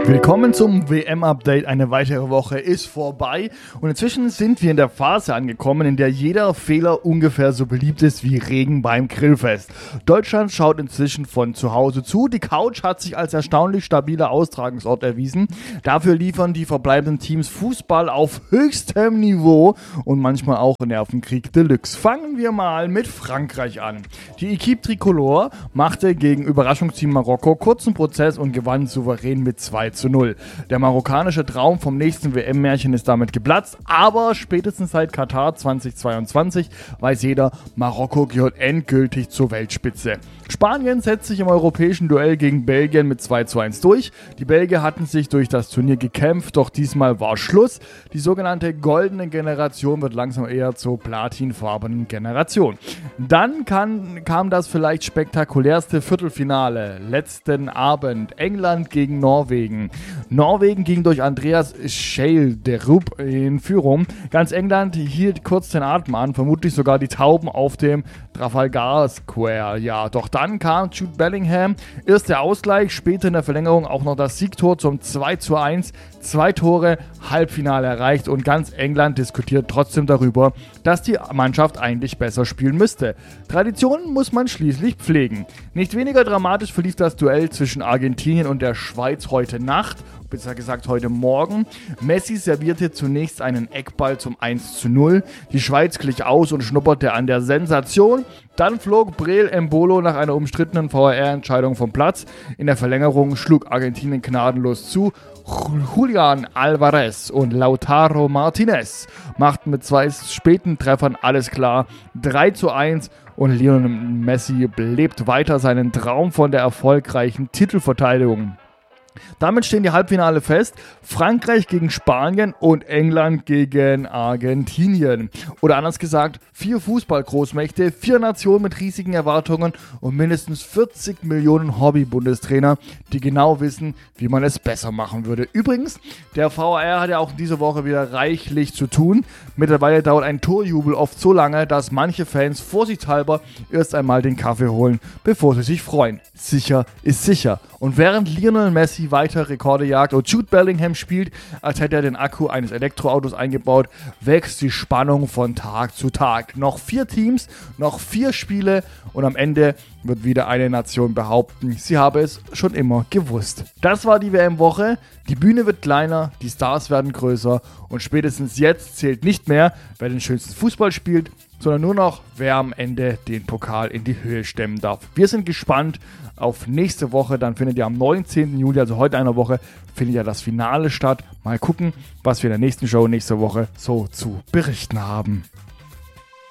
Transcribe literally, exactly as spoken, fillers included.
Willkommen zum W M-Update. Eine weitere Woche ist vorbei und inzwischen sind wir in der Phase angekommen, in der jeder Fehler ungefähr so beliebt ist wie Regen beim Grillfest. Deutschland schaut inzwischen von zu Hause zu. Die Couch hat sich als erstaunlich stabiler Austragungsort erwiesen. Dafür liefern die verbleibenden Teams Fußball auf höchstem Niveau und manchmal auch Nervenkrieg Deluxe. Fangen wir mal mit Frankreich an. Die Equipe Tricolore machte gegen Überraschungsteam Marokko kurzen Prozess und gewann souverän mit zwei zu null. Der marokkanische Traum vom nächsten W M-Märchen ist damit geplatzt, aber spätestens seit Katar zweitausendzweiundzwanzig weiß jeder, Marokko gehört endgültig zur Weltspitze. Spanien setzt sich im europäischen Duell gegen Belgien mit zwei zu eins durch. Die Belgier hatten sich durch das Turnier gekämpft, doch diesmal war Schluss. Die sogenannte goldene Generation wird langsam eher zur platinfarbenen Generation. Dann kann, kam das vielleicht spektakulärste Viertelfinale letzten Abend. England gegen Norwegen. Norwegen ging durch Andreas Schjelderup in Führung. Ganz England hielt kurz den Atem an, vermutlich sogar die Tauben auf dem Trafalgar Square. Ja, doch dann kam Jude Bellingham. Erst der Ausgleich, später in der Verlängerung auch noch das Siegtor zum zwei zu eins. Zwei Tore, Halbfinale erreicht und ganz England diskutiert trotzdem darüber, dass die Mannschaft eigentlich besser spielen müsste. Traditionen muss man schließlich pflegen. Nicht weniger dramatisch verlief das Duell zwischen Argentinien und der Schweiz heute Nacht, besser gesagt heute Morgen. Messi servierte zunächst einen Eckball zum eins zu null. Die Schweiz glich aus und schnupperte an der Sensation. Dann flog Breel Embolo nach einer umstrittenen V A R-Entscheidung vom Platz. In der Verlängerung schlug Argentinien gnadenlos zu. Julian Alvarez und Lautaro Martinez machten mit zwei späten Treffern alles klar. drei zu eins und Lionel Messi lebt weiter seinen Traum von der erfolgreichen Titelverteidigung. Damit stehen die Halbfinale fest. Frankreich gegen Spanien und England gegen Argentinien. Oder anders gesagt, vier Fußballgroßmächte, vier Nationen mit riesigen Erwartungen und mindestens vierzig Millionen Hobby-Bundestrainer, die genau wissen, wie man es besser machen würde. Übrigens, der V A R hat ja auch diese Woche wieder reichlich zu tun. Mittlerweile dauert ein Torjubel oft so lange, dass manche Fans vorsichtshalber erst einmal den Kaffee holen, bevor sie sich freuen. Sicher ist sicher. Und während Lionel Messi weiter Rekorde jagt und Jude Bellingham spielt, als hätte er den Akku eines Elektroautos eingebaut, wächst die Spannung von Tag zu Tag. Noch vier Teams, noch vier Spiele und am Ende wird wieder eine Nation behaupten, sie habe es schon immer gewusst. Das war die W M-Woche. Die Bühne wird kleiner, die Stars werden größer und spätestens jetzt zählt nicht mehr, wer den schönsten Fußball spielt, sondern nur noch, wer am Ende den Pokal in die Höhe stemmen darf. Wir sind gespannt auf nächste Woche, dann findet ja am neunzehnten Juli, also heute einer Woche, findet ja das Finale statt. Mal gucken, was wir in der nächsten Show nächste Woche so zu berichten haben.